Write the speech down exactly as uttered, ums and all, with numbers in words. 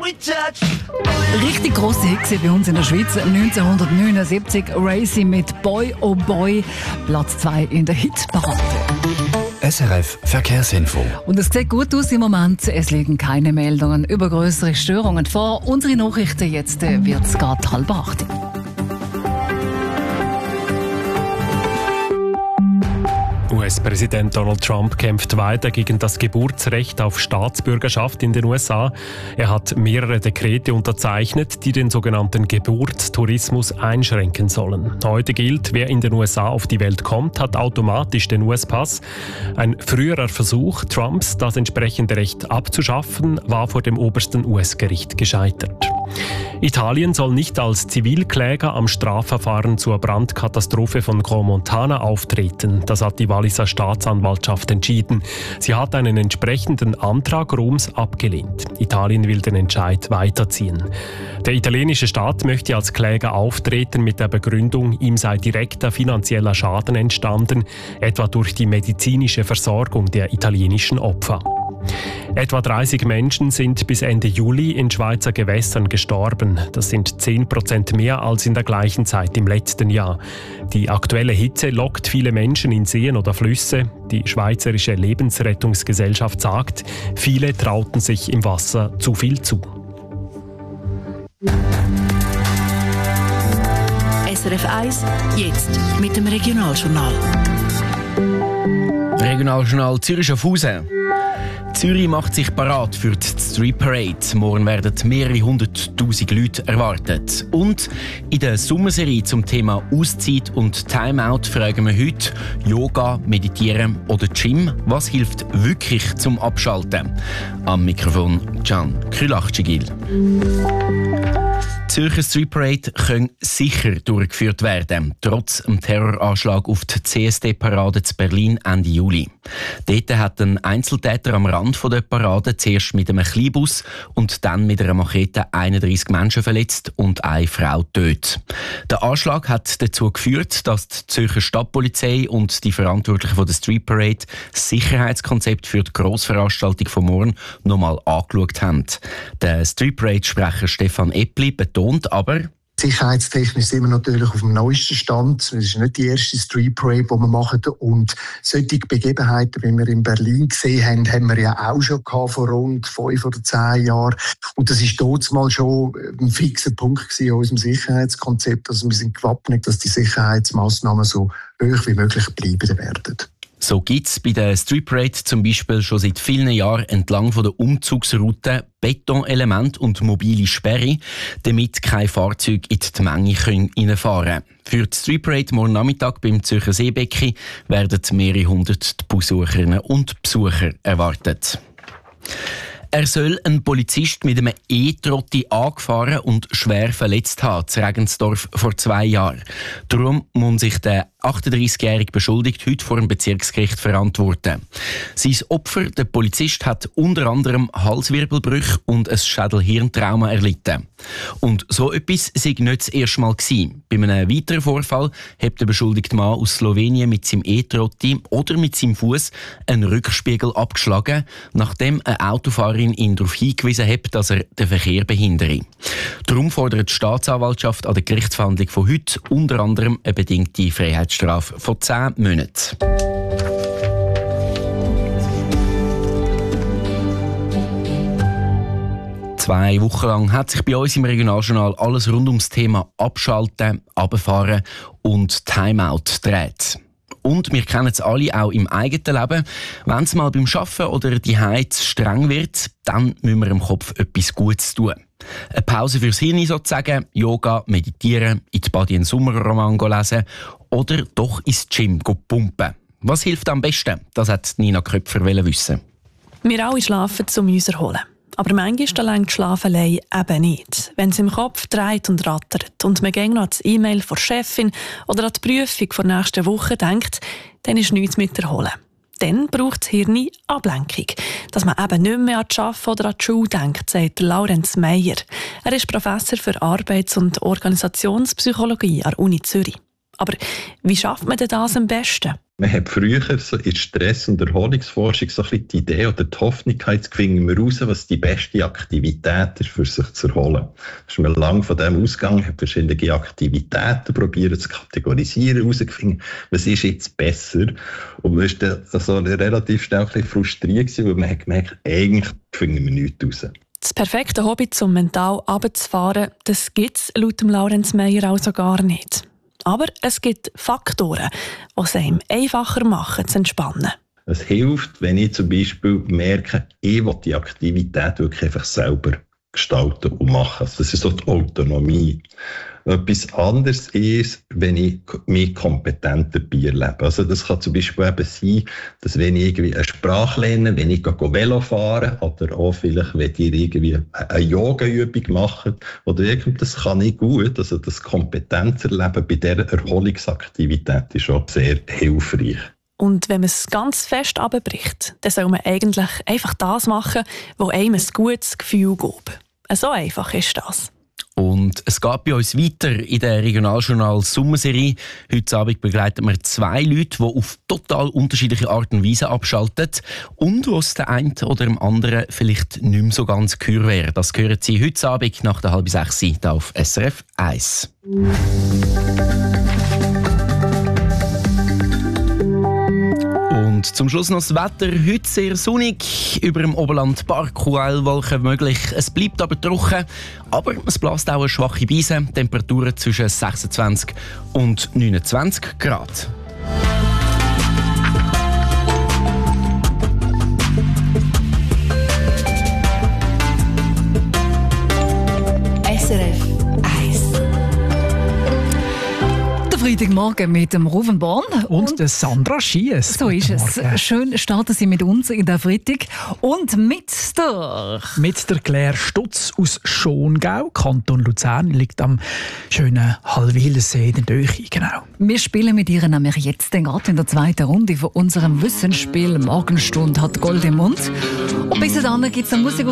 Richtig grosse Hit bei uns in der Schweiz. neunzehnhundertneunundsiebzig Racy mit Boy Oh Boy. Platz zwei in der Hitparade. S R F Verkehrsinfo. Und es sieht gut aus im Moment. Es liegen keine Meldungen über größere Störungen vor. Unsere Nachrichten jetzt wird es gerade halb acht. U S-Präsident Donald Trump kämpft weiter gegen das Geburtsrecht auf Staatsbürgerschaft in den U S A. Er hat mehrere Dekrete unterzeichnet, die den sogenannten Geburtstourismus einschränken sollen. Heute gilt, wer in den U S A auf die Welt kommt, hat automatisch den U S-Pass. Ein früherer Versuch Trumps, das entsprechende Recht abzuschaffen, war vor dem obersten U S-Gericht gescheitert. Italien soll nicht als Zivilkläger am Strafverfahren zur Brandkatastrophe von Crans-Montana auftreten. Das hat die Walliser Staatsanwaltschaft entschieden. Sie hat einen entsprechenden Antrag Roms abgelehnt. Italien will den Entscheid weiterziehen. Der italienische Staat möchte als Kläger auftreten mit der Begründung, ihm sei direkter finanzieller Schaden entstanden, etwa durch die medizinische Versorgung der italienischen Opfer. Etwa dreißig Menschen sind bis Ende Juli in Schweizer Gewässern gestorben. Das sind zehn Prozent mehr als in der gleichen Zeit im letzten Jahr. Die aktuelle Hitze lockt viele Menschen in Seen oder Flüsse. Die Schweizerische Lebensrettungsgesellschaft sagt, viele trauten sich im Wasser zu viel zu. S R F eins, jetzt mit dem Regionaljournal. Regionaljournal Zürich-Schaffhausen. Zürich macht sich parat für die Street Parade. Morgen werden mehrere hunderttausend Leute erwartet. Und in der Sommerserie zum Thema Auszeit und Timeout fragen wir heute Yoga, Meditieren oder Gym. Was hilft wirklich zum Abschalten? Am Mikrofon Can Krylachcigil. Die Zürcher Street Parade können sicher durchgeführt werden, trotz dem Terroranschlag auf die C S D-Parade in Berlin Ende Juli. Dort hat ein Einzeltäter am Rand der Parade zuerst mit einem Kleinbus und dann mit einer Machete einunddreissig Menschen verletzt und eine Frau getötet. Der Anschlag hat dazu geführt, dass die Zürcher Stadtpolizei und die Verantwortlichen von der Street Parade das Sicherheitskonzept für die Grossveranstaltung von morgen nochmal angeschaut haben. Der Street Parade-Sprecher Stefan Eppli betont aber, sicherheitstechnisch sind wir natürlich auf dem neuesten Stand. Es ist nicht die erste Street Parade, die wir machen. Und solche Begebenheiten, wie wir in Berlin gesehen haben, haben wir ja auch schon gehabt, vor rund fünf oder zehn Jahren. Und das ist dort mal schon ein fixer Punkt gewesen in unserem Sicherheitskonzept. Also wir sind gewappnet, dass die Sicherheitsmaßnahmen so hoch wie möglich bleiben werden. So gibt es bei der Street Parade zum Beispiel schon seit vielen Jahren entlang von der Umzugsroute Betonelemente und mobile Sperre, damit keine Fahrzeuge in die Menge reinfahren können. Für die Street Parade morgen Nachmittag beim Zürcher Seebecken werden mehrere hundert Besucherinnen und Besucher erwartet. Er soll einen Polizist mit einem E-Trotti angefahren und schwer verletzt haben, in Regensdorf vor zwei Jahren. Darum muss sich der achtunddreissigjährige Beschuldigte heute vor dem Bezirksgericht verantworten. Sein Opfer, der Polizist, hat unter anderem Halswirbelbrüche und ein Schädel-Hirntrauma erlitten. Und so etwas sei nicht das erste Mal gewesen. Bei einem weiteren Vorfall hat der beschuldigte Mann aus Slowenien mit seinem E-Trotti oder mit seinem Fuß einen Rückspiegel abgeschlagen, nachdem eine Autofahrerin ihn darauf hingewiesen hat, dass er den Verkehr behindere. Darum fordert die Staatsanwaltschaft an der Gerichtsverhandlung von heute unter anderem eine bedingte Freiheitsstrafe von zehn Monaten. Zwei Wochen lang hat sich bei uns im Regionaljournal alles rund ums Thema Abschalten, Runterfahren und Timeout gedreht. Und wir kennen es alle auch im eigenen Leben. Wenn es mal beim Arbeiten oder die Heiz streng wird, dann müssen wir im Kopf etwas Gutes tun. Eine Pause fürs Hirn sozusagen, Yoga, Meditieren, in die Badi einen Sommerroman lesen oder doch ins Gym pumpen. Was hilft am besten? Das hat Nina Köpfer wissen. Wir alle schlafen, um uns zu erholen. Aber manchmal reicht die Schlafelei eben nicht. Wenn es im Kopf dreht und rattert und man gegen noch an das E-Mail von der Chefin oder an die Prüfung der nächsten Woche denkt, dann ist nichts mit erholen. Dann braucht das Hirn Ablenkung, dass man eben nicht mehr an die Arbeit oder an die Schule denkt, sagt Laurenz Meyer. Er ist Professor für Arbeits- und Organisationspsychologie an der Uni Zürich. Aber wie schafft man denn das am besten? Man hat früher so in Stress- und Erholungsforschung so ein bisschen die Idee oder die Hoffnung gehabt, jetzt finden wir raus, was die beste Aktivität ist, für sich zu erholen. Da ist man lange von dem ausgegangen, hat verschiedene Aktivitäten probiert zu kategorisieren, herausgefunden, was ist jetzt besser. Und man war dann also relativ schnell ein bisschen frustriert gewesen, weil man hat gemerkt, eigentlich finden wir nichts raus. Das perfekte Hobby, um mental runterzufahren, das gibt es laut dem Laurenz Meyer also gar nicht. Aber es gibt Faktoren, die es einem einfacher machen, zu entspannen. Es hilft, wenn ich zum Beispiel merke, ich will die Aktivität wirklich einfach selber gestalten und machen. Also das ist so die Autonomie. Etwas anderes ist, wenn ich mich kompetent dabei erlebe. Also das kann zum Beispiel eben sein, dass wenn ich irgendwie eine Sprache lerne, wenn ich Velo fahre oder auch vielleicht, wenn ich irgendwie eine Yoga-Übung mache oder irgendwas, das kann ich gut. Also das Kompetenzerleben bei dieser Erholungsaktivität ist schon sehr hilfreich. Und wenn man es ganz fest runterbricht, dann soll man eigentlich einfach das machen, was einem ein gutes Gefühl gibt. So einfach ist das. Und es geht bei uns weiter in der Regionaljournal Sommerserie. Heute Abend begleiten wir zwei Leute, die auf total unterschiedliche Art und Weise abschalten und was der einen oder dem anderen vielleicht nicht mehr so ganz gehör wäre. Das hören Sie heute Abend nach der halb sechs hier auf S R F eins. Und zum Schluss noch das Wetter. Heute sehr sonnig, über dem Oberland Parkuelwolken möglich. Es bleibt aber trocken, aber es bläst auch eine schwache Brise. Temperaturen zwischen sechsundzwanzig und neunundzwanzig Grad. S R F eins. Freitagmorgen mit dem Ruven Born. Und, und der Sandra Schiess. So ist es. Schön starten Sie mit uns in der Freitag. Und mit der... Mit der Claire Stutz aus Schongau. Kanton Luzern liegt am schönen Hallwilensee in der Nähe. Genau. Wir spielen mit ihr nämlich jetzt gerade in der zweiten Runde von unserem Wissensspiel. Morgenstunde hat Gold im Mund. Und bis dann gibt es Musik